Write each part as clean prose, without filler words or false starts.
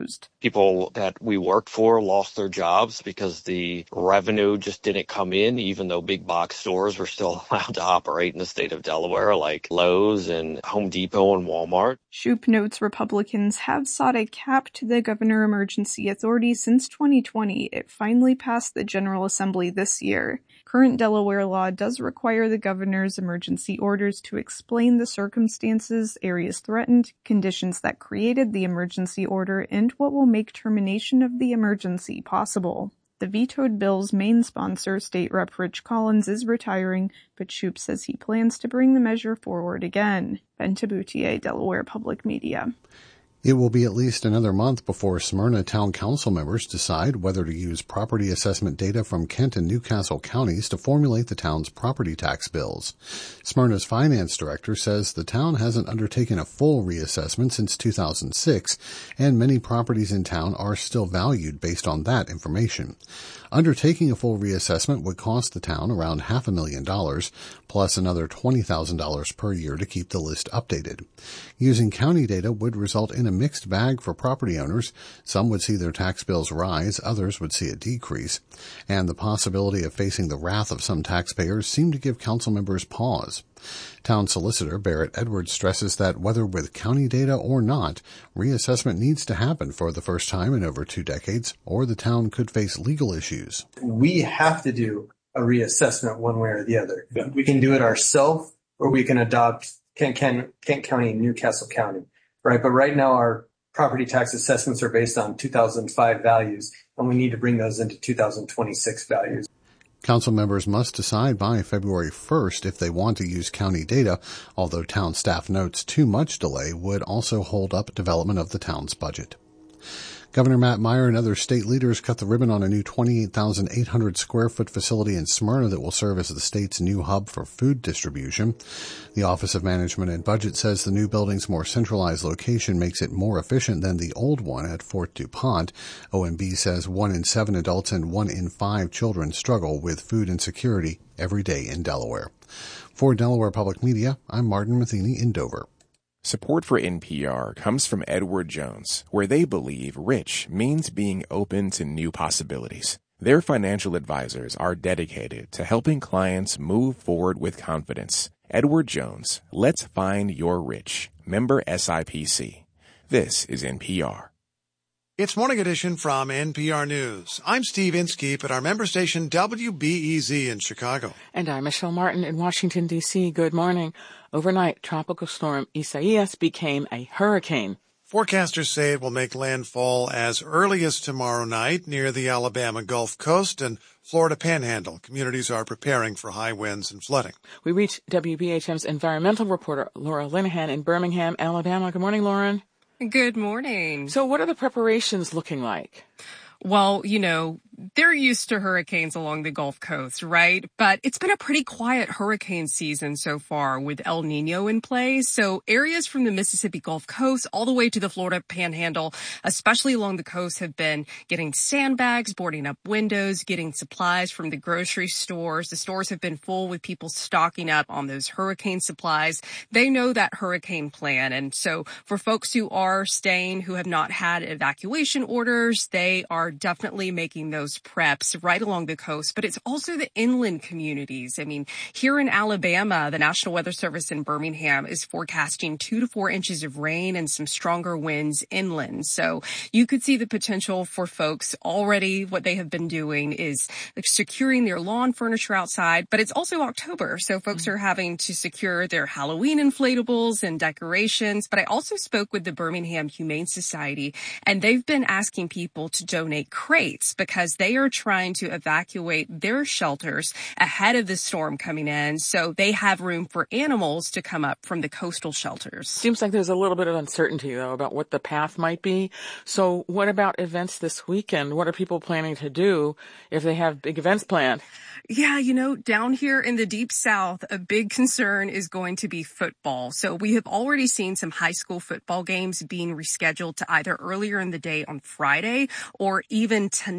closed. People that we worked for lost their jobs because the revenue just didn't come in, even though big box stores were still allowed to operate in the state of Delaware, like Lowe's and Home Depot and Walmart. Shoup notes Republicans have sought a cap to the governor emergency authority since 2020. It finally passed the General Assembly this year. Current Delaware law does require the governor's emergency orders to explain the circumstances, areas threatened, conditions that created the emergency order, and what will make termination of the emergency possible. The vetoed bill's main sponsor, State Rep. Rich Collins, is retiring, but Shoup says he plans to bring the measure forward again. Ben Taboutier, Delaware Public Media. It will be at least another month before Smyrna Town Council members decide whether to use property assessment data from Kent and Newcastle counties to formulate the town's property tax bills. Smyrna's finance director says the town hasn't undertaken a full reassessment since 2006, and many properties in town are still valued based on that information. Undertaking a full reassessment would cost the town around $500,000, plus another $20,000 per year to keep the list updated. Using county data would result in a mixed bag for property owners. Some would see their tax bills rise, others would see a decrease. And the possibility of facing the wrath of some taxpayers seemed to give council members pause. Town Solicitor Barrett Edwards stresses that whether with county data or not, reassessment needs to happen for the first time in over 2 decades, or the town could face legal issues. We have to do a reassessment one way or the other. Yeah. We can do it ourselves, or we can adopt Kent County and Newcastle County, right? But right now our property tax assessments are based on 2005 values, and we need to bring those into 2026 values. Council members must decide by February 1st if they want to use county data, although town staff notes too much delay would also hold up development of the town's budget. Governor Matt Meyer and other state leaders cut the ribbon on a new 28,800 square foot facility in Smyrna that will serve as the state's new hub for food distribution. The Office of Management and Budget says the new building's more centralized location makes it more efficient than the old one at Fort DuPont. OMB says 1 in 7 adults and 1 in 5 children struggle with food insecurity every day in Delaware. For Delaware Public Media, I'm Martin Matheny in Dover. Support for NPR comes from Edward Jones, where they believe rich means being open to new possibilities. Their financial advisors are dedicated to helping clients move forward with confidence. Edward Jones, let's find your rich. Member SIPC. This is NPR. It's Morning Edition from NPR News. I'm Steve Inskeep at our member station WBEZ in Chicago. And I'm Michelle Martin in Washington, D.C. Good morning. Overnight, Tropical Storm Isaias became a hurricane. Forecasters say it will make landfall as early as tomorrow night near the Alabama Gulf Coast and Florida Panhandle. Communities are preparing for high winds and flooding. We reach WBHM's environmental reporter Laura Linehan in Birmingham, Alabama. Good morning, Lauren. Good morning. So what are the preparations looking like? Well, they're used to hurricanes along the Gulf Coast, right? But it's been a pretty quiet hurricane season so far with El Nino in play. So areas from the Mississippi Gulf Coast all the way to the Florida Panhandle, especially along the coast, have been getting sandbags, boarding up windows, getting supplies from the grocery stores. The stores have been full with people stocking up on those hurricane supplies. They know that hurricane plan. And so for folks who are staying, who have not had evacuation orders, they are definitely making those preps right along the coast, but it's also the inland communities. I mean, here in Alabama, the National Weather Service in Birmingham is forecasting 2 to 4 inches of rain and some stronger winds inland. So you could see the potential for folks already. What they have been doing is securing their lawn furniture outside, but it's also October. So folks are having to secure their Halloween inflatables and decorations. But I also spoke with the Birmingham Humane Society, and they've been asking people to donate crates because they are trying to evacuate their shelters ahead of the storm coming in, so they have room for animals to come up from the coastal shelters. Seems like there's a little bit of uncertainty, though, about what the path might be. So what about events this weekend? What are people planning to do if they have big events planned? Yeah, down here in the Deep South, a big concern is going to be football. So we have already seen some high school football games being rescheduled to either earlier in the day on Friday or even tonight.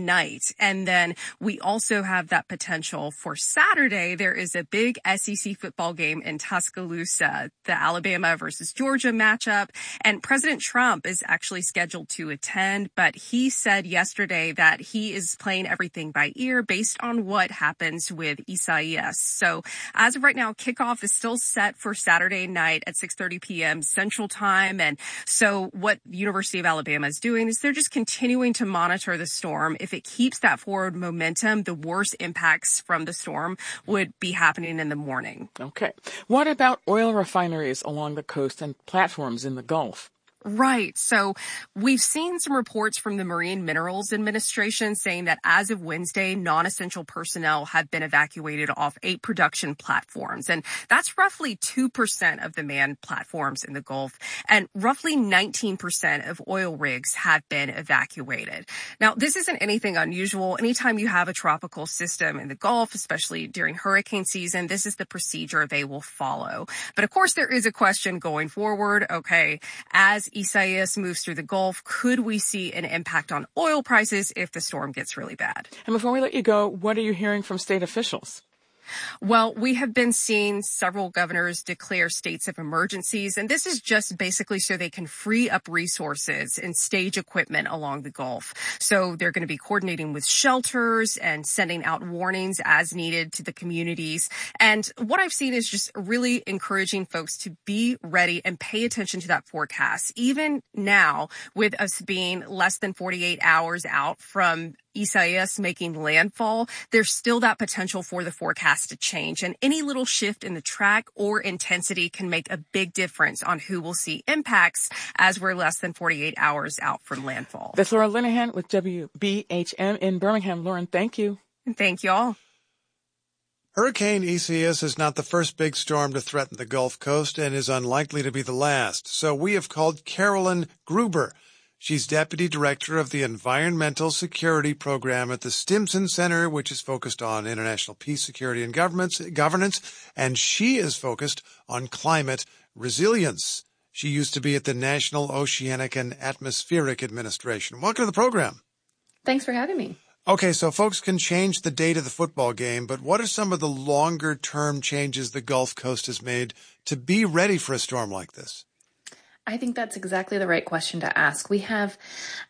tonight. And then we also have that potential for Saturday. There is a big SEC football game in Tuscaloosa, the Alabama versus Georgia matchup. And President Trump is actually scheduled to attend, but he said yesterday that he is playing everything by ear based on what happens with Isaias. So as of right now, kickoff is still set for Saturday night at 6:30 p.m. Central Time. And so what the University of Alabama is doing is they're just continuing to monitor the storm. If it keeps that forward momentum, the worst impacts from the storm would be happening in the morning. Okay. What about oil refineries along the coast and platforms in the Gulf? Right. So we've seen some reports from the Marine Minerals Administration saying that as of Wednesday, non-essential personnel have been evacuated off 8 production platforms. And that's roughly 2% of the manned platforms in the Gulf. And roughly 19% of oil rigs have been evacuated. Now, this isn't anything unusual. Anytime you have a tropical system in the Gulf, especially during hurricane season, this is the procedure they will follow. But of course, there is a question going forward. Okay, as Isaias moves through the Gulf, could we see an impact on oil prices if the storm gets really bad? And before we let you go, what are you hearing from state officials? Well, we have been seeing several governors declare states of emergencies, and this is just basically so they can free up resources and stage equipment along the Gulf. So they're going to be coordinating with shelters and sending out warnings as needed to the communities. And what I've seen is just really encouraging folks to be ready and pay attention to that forecast. Even now, with us being less than 48 hours out from Isaias making landfall, there's still that potential for the forecast to change. And any little shift in the track or intensity can make a big difference on who will see impacts as we're less than 48 hours out from landfall. That's Laura Linehan with WBHM in Birmingham. Lauren, thank you. Thank you all. Hurricane Isaias is not the first big storm to threaten the Gulf Coast and is unlikely to be the last. So we have called Carolyn Gruber. She's Deputy Director of the Environmental Security Program at the Stimson Center, which is focused on international peace, security, and governance, and she is focused on climate resilience. She used to be at the National Oceanic and Atmospheric Administration. Welcome to the program. Thanks for having me. Okay, so folks can change the date of the football game, but what are some of the longer-term changes the Gulf Coast has made to be ready for a storm like this? I think that's exactly the right question to ask. We have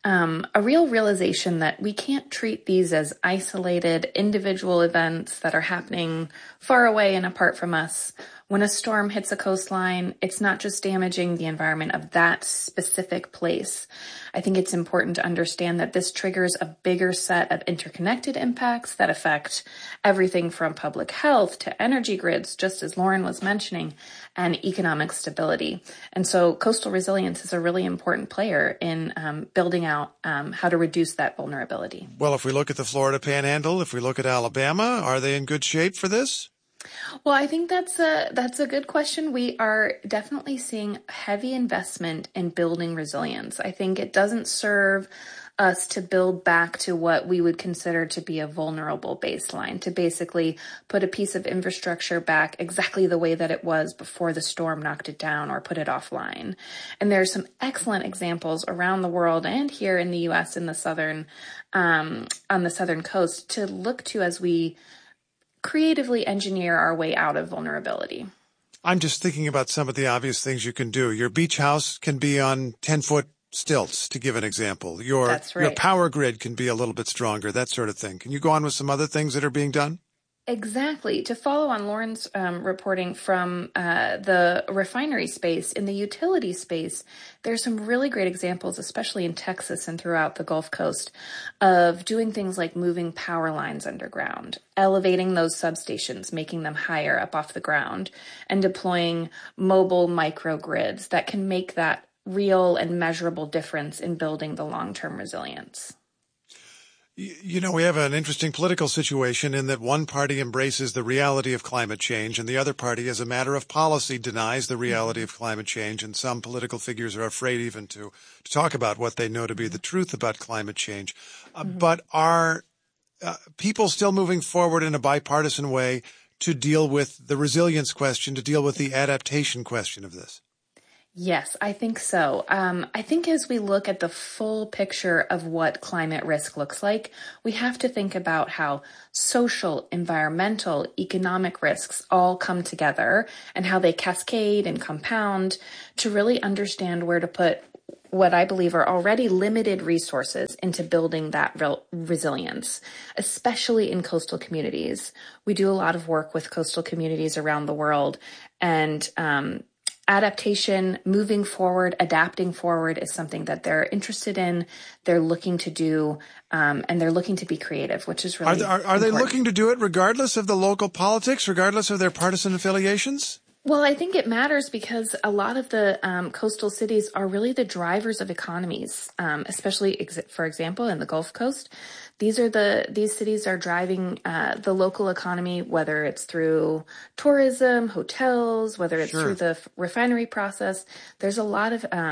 a real realization that we can't treat these as isolated individual events that are happening far away and apart from us. When a storm hits a coastline, it's not just damaging the environment of that specific place. I think it's important to understand that this triggers a bigger set of interconnected impacts that affect everything from public health to energy grids, just as Lauren was mentioning, and economic stability. And so coastal resilience is a really important player in building out how to reduce that vulnerability. Well, if we look at the Florida Panhandle, if we look at Alabama, are they in good shape for this? Well, I think that's a good question. We are definitely seeing heavy investment in building resilience. I think it doesn't serve us to build back to what we would consider to be a vulnerable baseline, to basically put a piece of infrastructure back exactly the way that it was before the storm knocked it down or put it offline. And there are some excellent examples around the world and here in the U.S. in the southern, on the southern coast to look to as we creatively engineer our way out of vulnerability. I'm just thinking about some of the obvious things you can do. Your beach house can be on 10-foot stilts, to give an example. Your power grid can be a little bit stronger, that sort of thing. Can you go on with some other things that are being done? Exactly. To follow on Lauren's reporting from the refinery space, in the utility space, there's some really great examples, especially in Texas and throughout the Gulf Coast, of doing things like moving power lines underground, elevating those substations, making them higher up off the ground, and deploying mobile microgrids that can make that real and measurable difference in building the long-term resilience. You know, we have an interesting political situation in that one party embraces the reality of climate change and the other party, as a matter of policy, denies the reality of climate change. And some political figures are afraid even to talk about what they know to be the truth about climate change. But are people still moving forward in a bipartisan way to deal with the resilience question, to deal with the adaptation question of this? Yes, I think so. I think as we look at the full picture of what climate risk looks like, we have to think about how social, environmental, economic risks all come together and how they cascade and compound to really understand where to put what I believe are already limited resources into building that resilience, especially in coastal communities. We do a lot of work with coastal communities around the world, and adaptation, moving forward, adapting forward is something that they're interested in, they're looking to do, and they're looking to be creative, which is really Are they looking to do it regardless of the local politics, regardless of their partisan affiliations? Well, I think it matters because a lot of the coastal cities are really the drivers of economies, especially, for example, in the Gulf Coast. These cities are driving the local economy, whether it's through tourism, hotels, whether it's through the refinery process. There's a lot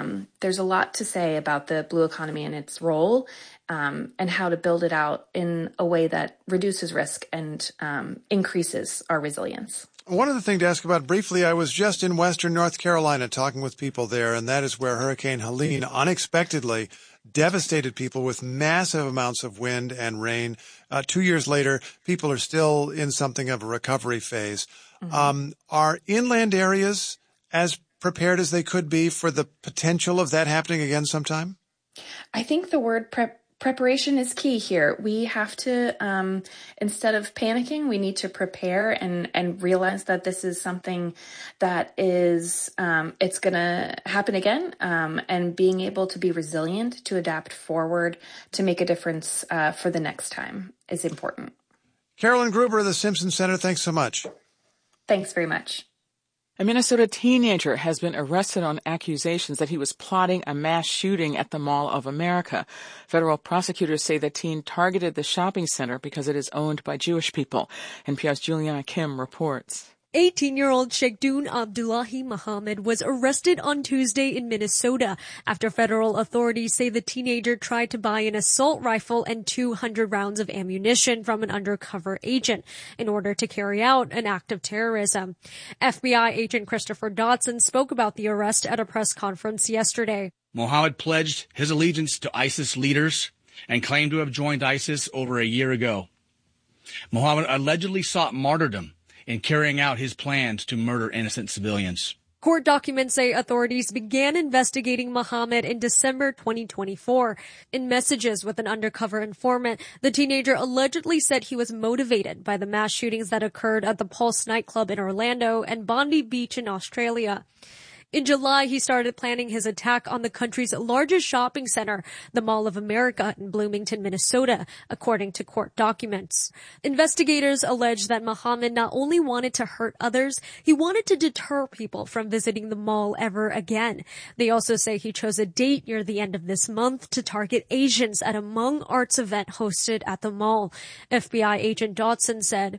to say about the blue economy and its role, and how to build it out in a way that reduces risk and increases our resilience. One other thing to ask about briefly, I was just in western North Carolina talking with people there, and that is where Hurricane Helene unexpectedly devastated people with massive amounts of wind and rain. 2 years later, people are still in something of a recovery phase. Mm-hmm. Are inland areas as prepared as they could be for the potential of that happening again sometime? I think the word preparation is key here. We have to, instead of panicking, we need to prepare and realize that this is something that is, it's going to happen again. And being able to be resilient, to adapt forward, to make a difference for the next time is important. Carolyn Gruber of the Simpson Center, thanks so much. Thanks very much. A Minnesota teenager has been arrested on accusations that he was plotting a mass shooting at the Mall of America. Federal prosecutors say the teen targeted the shopping center because it is owned by Jewish people. NPR's Juliana Kim reports. 18-year-old Sheikhdun Abdullahi Muhammad was arrested on Tuesday in Minnesota after federal authorities say the teenager tried to buy an assault rifle and 200 rounds of ammunition from an undercover agent in order to carry out an act of terrorism. FBI agent Christopher Dotson spoke about the arrest at a press conference yesterday. Muhammad pledged his allegiance to ISIS leaders and claimed to have joined ISIS over a year ago. Muhammad allegedly sought martyrdom in carrying out his plans to murder innocent civilians. Court documents say authorities began investigating Muhammad in December 2024. In messages with an undercover informant, the teenager allegedly said he was motivated by the mass shootings that occurred at the Pulse nightclub in Orlando and Bondi Beach in Australia. In July, he started planning his attack on the country's largest shopping center, the Mall of America in Bloomington, Minnesota, according to court documents. Investigators allege that Muhammad not only wanted to hurt others, he wanted to deter people from visiting the mall ever again. They also say he chose a date near the end of this month to target Asians at a Hmong Arts event hosted at the mall. FBI agent Dotson said,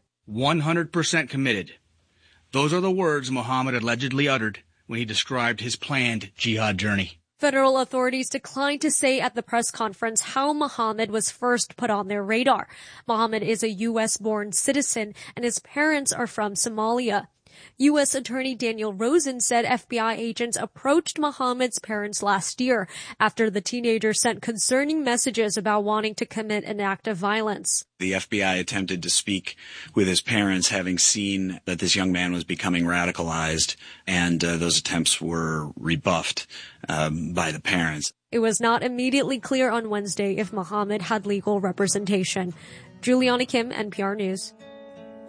100% committed. Those are the words Muhammad allegedly uttered when he described his planned jihad journey. Federal authorities declined to say at the press conference how Muhammad was first put on their radar. Muhammad is a U.S.-born citizen, and his parents are from Somalia. U.S. Attorney Daniel Rosen said FBI agents approached Muhammad's parents last year after the teenager sent concerning messages about wanting to commit an act of violence. The FBI attempted to speak with his parents, having seen that this young man was becoming radicalized, and those attempts were rebuffed by the parents. It was not immediately clear on Wednesday if Muhammad had legal representation. Juliana Kim, NPR News.